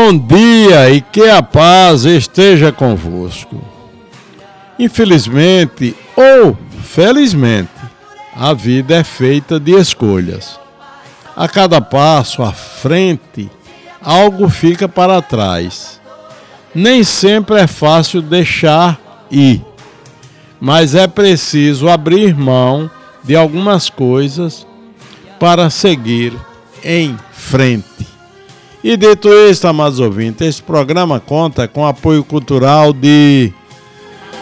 Bom dia e que a paz esteja convosco. Infelizmente ou felizmente, a vida é feita de escolhas. A cada passo à frente, algo fica para trás. Nem sempre é fácil deixar ir, mas é preciso abrir mão de algumas coisas para seguir em frente. E dito isto, amados ouvintes, este programa conta com o apoio cultural de